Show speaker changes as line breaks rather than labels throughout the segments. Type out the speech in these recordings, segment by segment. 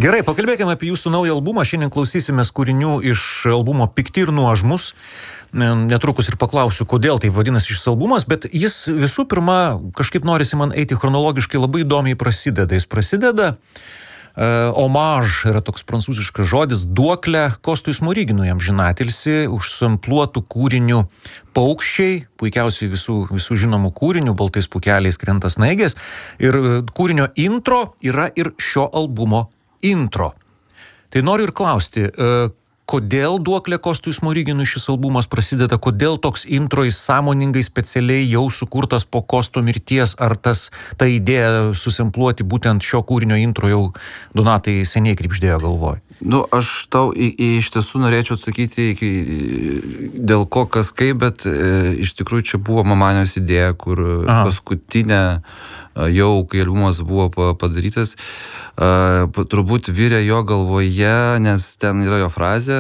Gerai, pakalbėkime apie jūsų naują albumą. Šiandien klausysimės kūrinių iš albumo Pikti ir nuožmūs. Netrukus ir paklausiu, kodėl tai vadinasi šis albumas, bet jis visų pirma, kažkaip norisi man eiti chronologiškai, labai įdomiai prasideda. Jis prasideda, omaž yra toks prancūziškas žodis, duoklė Kostui Smoriginui amžinatilsį, užsampluotų kūrinių Paukščiai, puikiausiai visų žinomų kūrinių, Baltais pūkeliais krenta snaigės. Ir kūrinio intro yra ir šio albumo intro. Tai noriu ir klausti, kodėl duoklė Kostui Smoriginui šis albumas prasideda, kodėl toks intro jis sąmoningai specialiai jau sukurtas po Kosto mirties, ar ta idėja susimpluoti būtent šio kūrinio intro jau Donatai seniai krybždėjo galvoj?
Aš tau iš tiesų norėčiau atsakyti dėl ko kas kaip, bet iš tikrųjų čia buvo Mamanios idėja, kur paskutinė jau, kai albumas buvo padarytas, turbūt virė jo galvoje, nes ten yra jo frazė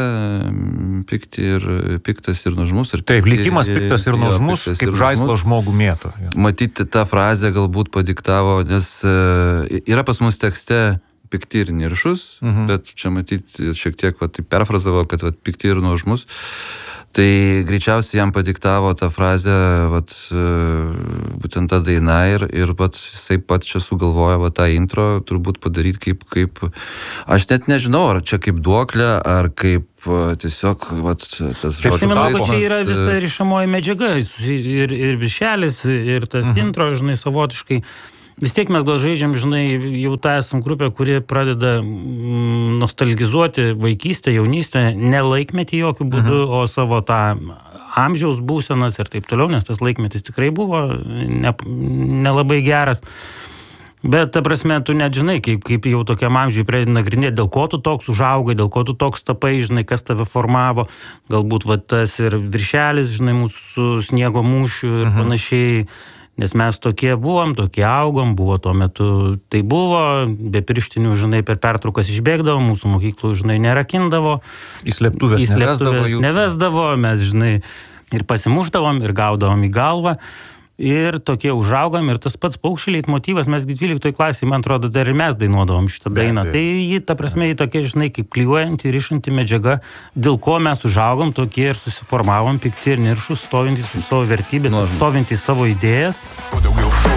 piktas ir nuožmus.
Taip, likimas piktas ir nuožmus, kaip žaislo žmogų mėto.
Matyti tą frazę galbūt padiktavo, nes yra pas mus tekste pikti ir niršus, bet čia matyti šiek tiek perfrazavo, kad pikti ir nuožmus. Tai greičiausiai jam padiktavo tą frazę, būtent ta daina ir jisai pat čia sugalvojo tą intro turbūt padaryti kaip, aš net nežinau, ar čia kaip duoklė, ar kaip tiesiog tas žodžių.
Manau, kad čia yra visa rišamoji medžiaga ir viršelis, ir tas intro, žinai, savotiškai. Vis tiek mes gal žaidžiam, žinai, jau tą esam grupę, kuri pradeda nostalgizuoti vaikystę, jaunystę, ne laikmetį jokių būdų, o savo tą amžiaus būsenas ir taip toliau, nes tas laikmetis tikrai buvo nelabai geras. Bet, ta prasme, tu net žinai, kaip jau tokiam amžiui pradedi nagrinėti, dėl ko tu toks užaugai, dėl ko tu toks tapai, žinai, kas tave formavo, galbūt tas ir viršelis, žinai, mūsų sniego mūšių ir panašiai. Nes mes tokie buvom, tokie augom, buvo tuo metu, tai buvo, be pirštinių, žinai, per pertraukas išbėgdavo, mūsų mokyklų, žinai, nerakindavo.
Į slėptuvės
nevesdavo, mes, žinai, ir pasimušdavom, ir gaudavom į galvą. Ir tokie užaugam, ir tas pats Paukščiai leitmotyvas, mes 12 klasėje, man atrodo, dar ir mes dainuodavom šitą dainą. Tai ji, ta prasme, ji tokia, žinai, kaip klijuojanti ir išanti medžiaga, dėl ko mes užaugom tokie ir susiformavom pikti ir niršus, stovintys už savo vertybės, stovintys savo idėjas.